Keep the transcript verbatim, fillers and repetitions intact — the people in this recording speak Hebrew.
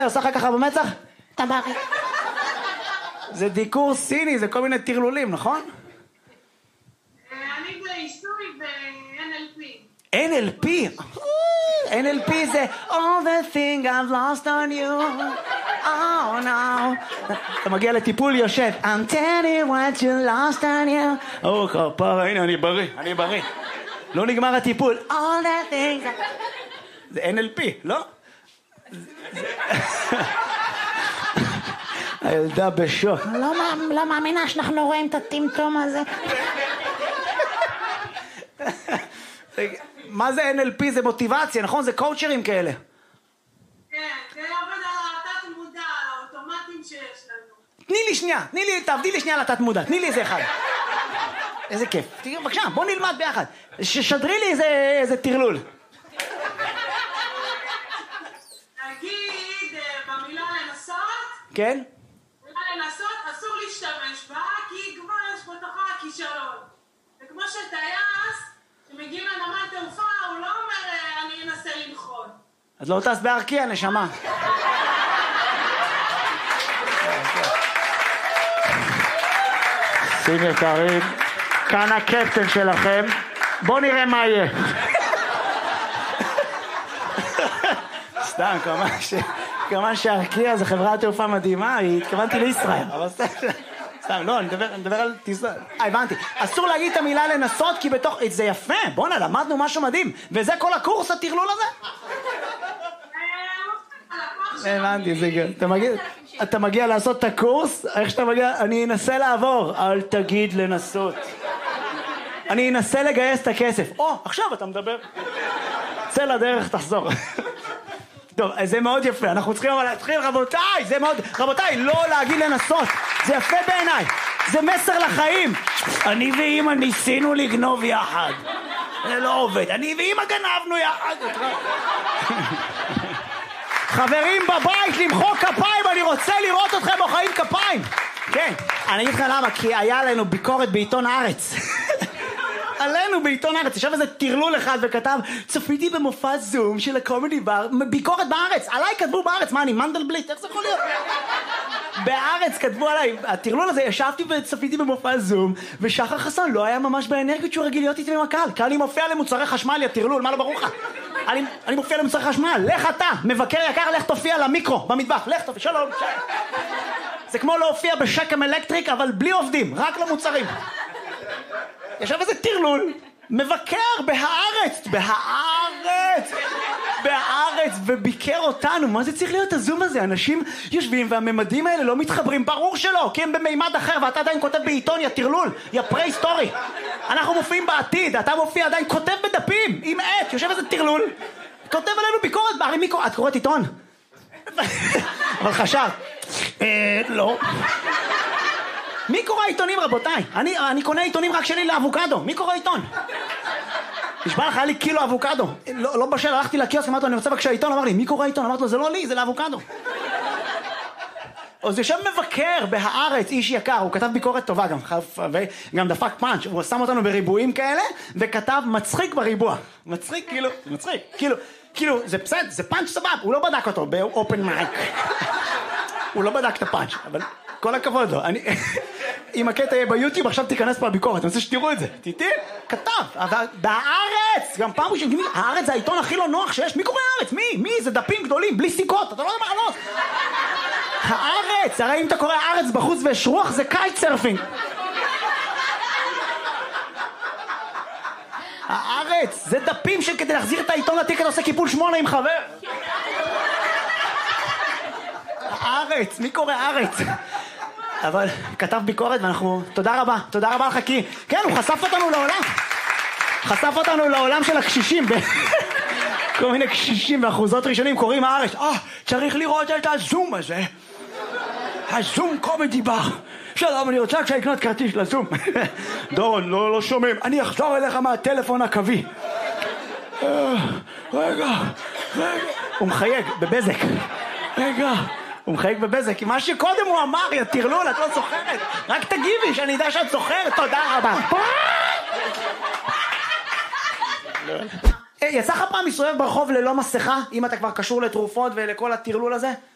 עושה לך ככה במצח? טברי. זה דיקור סיני, זה כל מיני תרלולים, נכון? אני בעיסוי ב-אן אל פי. אן אל פי? אן אל פי זה All the thing I've lost on you Oh no אתה מגיע לטיפול יושב I'm telling what you lost on you או כפרה, הנה אני בריא, אני בריא לא נגמר הטיפול All the things זה אן אל פי, לא? הילדה בשוק לא מאמינה שאנחנו רואים את הטמטום הזה. מה זה אן אל פי? זה מוטיבציה, נכון? זה קואוצ'רים כאלה. כן, זה עובד על התת מודע, על האוטומטים שיש לנו. תני לי שנייה, תני לי, תעבדי לי שנייה על התת מודע, תני לי איזה אחד. איזה כיף. בבקשה, בוא נלמד ביחד. ששדרי לי איזה, איזה תרלול. נגיד במילה לנסות. כן? במילה לנסות אסור להשתמש בה, כי כבר יש בתוכה הכישרון. זה כמו שטייס, שמגיעים לנמל תעופה, הוא לא אומר אני אנסה לנחול. את לא טס בארקיע, נשמה. שים יקרים, כאן הקפטן שלכם, בואו נראה מה יהיה. סתם, כמובן שארקיע זה חברת תעופה מדהימה, התכוונתי לישראל, אבל סתם, לא, אני מדבר על טיסה. אה, הבנתי. אסור להגיד את המילה לנסות, כי בתוך... זה יפה, בוא'נה, למדנו משהו מדהים. וזה כל הקורס, התרלול הזה? הבנתי, זה גם. אתה מגיע... אתה מגיע לעשות את הקורס, איך שאתה מגיע... אני אנסה לעבור. אל תגיד לנסות. אני אנסה לגייס את הכסף. או, עכשיו אתה מדבר. צא לדרך, תחזור. טוב, זה מאוד יפה, אנחנו צריכים אבל להתחיל, רבותיי, זה מאוד, רבותיי, לא להגיד לנסות, זה יפה בעיניי, זה מסר לחיים. אני ואמא ניסינו לגנוב יחד, זה לא עובד, אני ואמא גנבנו יחד. חברים בבית, למחוא כפיים, אני רוצה לראות אתכם מוחאים כפיים. כן, אני אגיד לך למה, כי היה לנו ביקורת בעיתון הארץ. עלינו בעיתון הארץ, ישב איזה תרלול אחד וכתב צפיתי במופע זום של הקומדי בר, ביקורת בארץ, עליי כתבו בארץ, מה אני מנדלבליט, איך זה יכול להיות? בארץ כתבו עליי, התרלול הזה, ישבתי וצפיתי במופע זום ושחר חסון לא היה ממש באנרגיות שהוא רגיל להיות איתי עם הקהל, כי אני מופיע למוצרי חשמל, יא תרלול, מה לא ברור לך? אני, אני מופיע למוצרי חשמל, לך אתה, מבקר יקר, לך תופיע למיקרו במטבח, לך תופיע, שלום, שלום. זה כמו להופיע בשקם אלקטריק אבל בלי עובדים, רק למוצרים. ישב איזה תרלול, מבקר בהארץ, בהארץ, בהארץ, וביקר אותנו. מה זה צריך להיות הזום הזה? אנשים יושבים והממדים האלה לא מתחברים, ברור שלא, כי הם במימד אחר, ואתה עדיין כותב בעיתון, יא תרלול, יא פרה-היסטורי. אנחנו מופיעים בעתיד, אתה מופיע עדיין, כותב בדפים, עם עת, יושב איזה תרלול, כותב עלינו ביקורת, בערי מיקרו, את קוראת עיתון? אבל חשב, אה, לא. מי קורא עיתונים רבותיי? אני, אני קונה עיתונים רק שלי לאבוקדו. מי קורא עיתון? נשבע לך, היה לי קילו אבוקדו. לא, לא בשל, הלכתי לקיוסק, אמרתי לו, אני רוצה בבקשה עיתון, אמר לי, מי קורא עיתון? אמרתי לו, זה לא לי, זה לאבוקדו. אז יושב מבקר בהארץ, איש יקר, הוא כתב ביקורת טובה גם, וגם דפק פאנץ', הוא שם אותנו בריבועים כאלה, וכתב מצחיק בריבוע. מצחיק, כאילו, מצחיק, כאילו, כאילו, זה בסדר, זה פאנץ' סבב, הוא לא בדק אותו באופן מייק. הוא לא בדק את הפאנץ', אבל כל הכבוד לו. אני... אם הקטע יהיה ביוטיוב, עכשיו תיכנס פה הביקורת, אני רוצה שתראו את זה. תיתי, כתב, אבל בהארץ, גם פעם ראשונה, הארץ זה העיתון הכי לא נוח שיש, מי קורא הארץ? מי? מי? זה דפים גדולים, בלי סיכות, אתה לא יודע מה לענות. הארץ, הרי אם אתה קורא הארץ בחוץ ויש רוח, זה קייט סרפינג. הארץ, זה דפים שכדי להחזיר את העיתון לתיק, אתה עושה קיפול שמונה עם חבר. הארץ, מי קורא הארץ? אבל כתב ביקורת ואנחנו, תודה רבה, תודה רבה לך כי, כן, הוא חשף אותנו לעולם. חשף אותנו לעולם של הקשישים. כל מיני קשישים ואחוזות ראשונים קוראים הארץ. אה, צריך לראות את הזום הזה. הזום קומדי בר. שלום, אני רוצה כשהקנות כרטיס לזום. דורון, לא, לא שומעים. אני אחזור אליך מהטלפון הקווי. רגע, רגע. הוא מחייג בבזק. רגע. הוא מחייג בבזק, כי מה שקודם הוא אמר, יא תרלול, את לא זוכרת. רק תגיבי שאני יודע שאת זוכרת. תודה רבה. יצא לך פעם מסתובב ברחוב ללא מסכה, אם אתה כבר קשור לתרופות ולכל התרלול הזה?